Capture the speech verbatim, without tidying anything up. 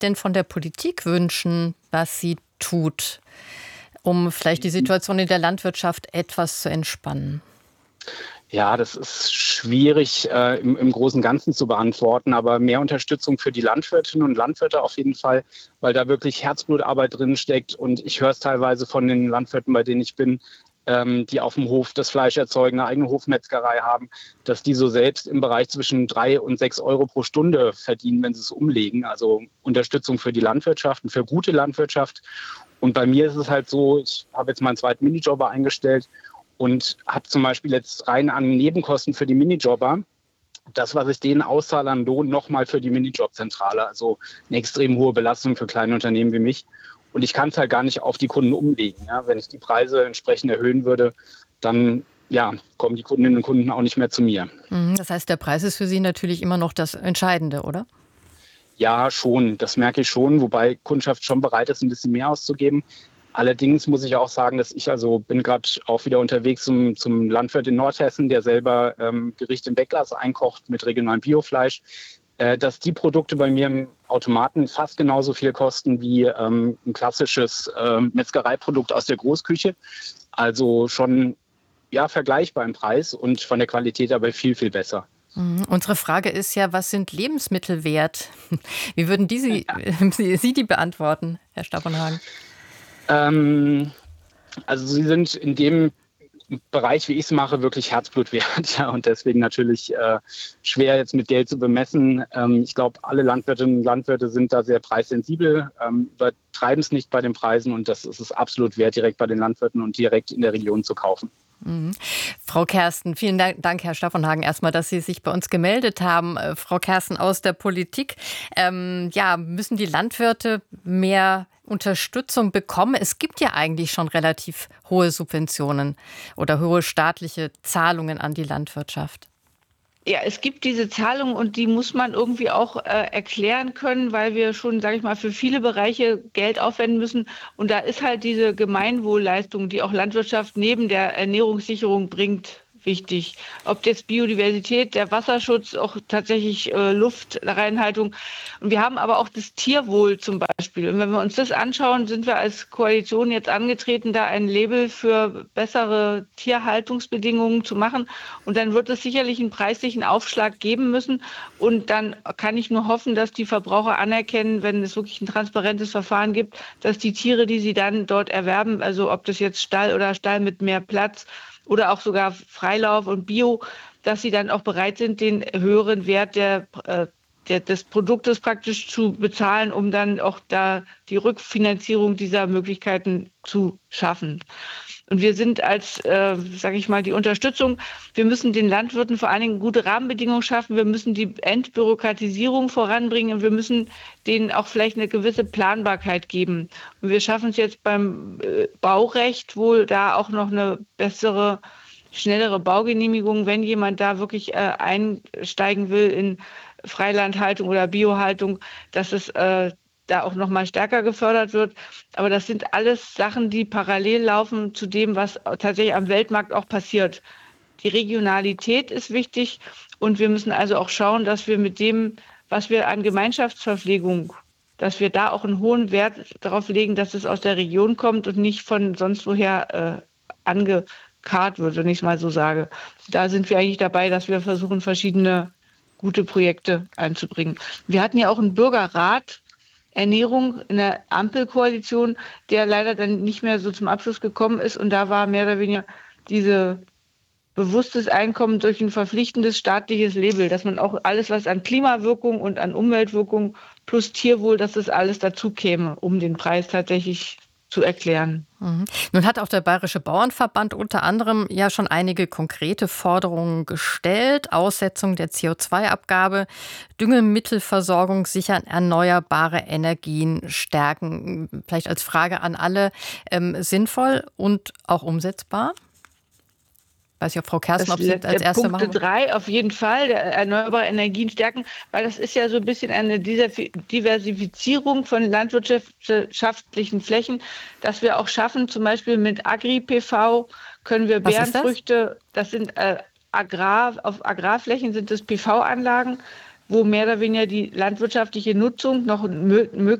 denn von der Politik wünschen, was sie tut, um vielleicht die Situation in der Landwirtschaft etwas zu entspannen? Ja, das ist schwierig äh, im, im Großen und Ganzen zu beantworten, aber mehr Unterstützung für die Landwirtinnen und Landwirte auf jeden Fall, weil da wirklich Herzblutarbeit drin steckt. Und ich höre es teilweise von den Landwirten, bei denen ich bin, ähm, die auf dem Hof das Fleisch erzeugen, eine eigene Hofmetzgerei haben, dass die so selbst im Bereich zwischen drei und sechs Euro pro Stunde verdienen, wenn sie es umlegen. Also Unterstützung für die Landwirtschaft und für gute Landwirtschaft. Und bei mir ist es halt so, ich habe jetzt meinen zweiten Minijobber eingestellt und habe zum Beispiel jetzt rein an Nebenkosten für die Minijobber das, was ich denen auszahle an Lohn, nochmal für die Minijobzentrale. Also eine extrem hohe Belastung für kleine Unternehmen wie mich. Und ich kann es halt gar nicht auf die Kunden umlegen. Ja? Wenn ich die Preise entsprechend erhöhen würde, dann ja, kommen die Kundinnen und Kunden auch nicht mehr zu mir. Das heißt, der Preis ist für Sie natürlich immer noch das Entscheidende, oder? Ja, schon. Das merke ich schon, wobei Kundschaft schon bereit ist, ein bisschen mehr auszugeben. Allerdings muss ich auch sagen, dass ich also bin gerade auch wieder unterwegs zum, zum Landwirt in Nordhessen, der selber ähm, Gerichte im Wegglas einkocht mit regionalem Biofleisch, äh, dass die Produkte bei mir im Automaten fast genauso viel kosten wie ähm, ein klassisches äh, Metzgereiprodukt aus der Großküche. Also schon ja vergleichbar im Preis und von der Qualität aber viel, viel besser. Mhm. Unsere Frage ist ja, was sind Lebensmittel wert? Wie würden die Sie, Sie, Sie die beantworten, Herr Staphenhagen? Ähm, also sie sind in dem Bereich, wie ich es mache, wirklich Herzblut wert. Ja, und deswegen natürlich äh, schwer jetzt mit Geld zu bemessen. Ähm, ich glaube, alle Landwirtinnen und Landwirte sind da sehr preissensibel, ähm, übertreiben es nicht bei den Preisen und das ist es absolut wert, direkt bei den Landwirten und direkt in der Region zu kaufen. Mhm. Frau Kersten, vielen Dank, Herr Staphenhagen, erstmal, dass Sie sich bei uns gemeldet haben. Äh, Frau Kersten aus der Politik. Ähm, ja, müssen die Landwirte mehr Unterstützung bekommen? Es gibt ja eigentlich schon relativ hohe Subventionen oder hohe staatliche Zahlungen an die Landwirtschaft. Ja, es gibt diese Zahlung und die muss man irgendwie auch äh, erklären können, weil wir schon, sage ich mal, für viele Bereiche Geld aufwenden müssen. Und da ist halt diese Gemeinwohlleistung, die auch Landwirtschaft neben der Ernährungssicherung bringt, wichtig. Ob jetzt Biodiversität, der Wasserschutz, auch tatsächlich äh, Luftreinhaltung. Und wir haben aber auch das Tierwohl zum Beispiel. Und wenn wir uns das anschauen, sind wir als Koalition jetzt angetreten, da ein Label für bessere Tierhaltungsbedingungen zu machen. Und dann wird es sicherlich einen preislichen Aufschlag geben müssen. Und dann kann ich nur hoffen, dass die Verbraucher anerkennen, wenn es wirklich ein transparentes Verfahren gibt, dass die Tiere, die sie dann dort erwerben, also ob das jetzt Stall oder Stall mit mehr Platz oder auch sogar Freilauf und Bio, dass sie dann auch bereit sind, den höheren Wert der, äh, der, des Produktes praktisch zu bezahlen, um dann auch da die Rückfinanzierung dieser Möglichkeiten zu schaffen. Und wir sind als, äh, sage ich mal, die Unterstützung, wir müssen den Landwirten vor allen Dingen gute Rahmenbedingungen schaffen, wir müssen die Entbürokratisierung voranbringen und wir müssen denen auch vielleicht eine gewisse Planbarkeit geben. Und wir schaffen es jetzt beim äh, Baurecht wohl da auch noch eine bessere, schnellere Baugenehmigung, wenn jemand da wirklich äh, einsteigen will in Freilandhaltung oder Biohaltung, dass es äh, da auch noch mal stärker gefördert wird. Aber das sind alles Sachen, die parallel laufen zu dem, was tatsächlich am Weltmarkt auch passiert. Die Regionalität ist wichtig und wir müssen also auch schauen, dass wir mit dem, was wir an Gemeinschaftsverpflegung, dass wir da auch einen hohen Wert darauf legen, dass es aus der Region kommt und nicht von sonst woher äh, angekarrt wird, wenn ich es mal so sage. Da sind wir eigentlich dabei, dass wir versuchen, verschiedene gute Projekte einzubringen. Wir hatten ja auch einen Bürgerrat Ernährung in der Ampelkoalition, der leider dann nicht mehr so zum Abschluss gekommen ist. Und da war mehr oder weniger diese bewusstes Einkommen durch ein verpflichtendes staatliches Label, dass man auch alles, was an Klimawirkung und an Umweltwirkung plus Tierwohl, dass das alles dazu käme, um den Preis tatsächlich zu erklären. Mhm. Nun hat auch der Bayerische Bauernverband unter anderem ja schon einige konkrete Forderungen gestellt. Aussetzung der C O zwei Abgabe, Düngemittelversorgung sichern, erneuerbare Energien stärken. Vielleicht als Frage an alle, ähm, sinnvoll und auch umsetzbar? Weiß ich, ob Frau Kersten, ob Sie das als erste machen. Punkt drei auf jeden Fall, der erneuerbare Energien stärken, weil das ist ja so ein bisschen eine Diversifizierung von landwirtschaftlichen Flächen, dass wir auch schaffen, zum Beispiel mit Agri-P V können wir Was ist das? Beerenfrüchte, das sind äh, Agrar, auf Agrarflächen sind das P V-Anlagen, wo mehr oder weniger die landwirtschaftliche Nutzung noch möglich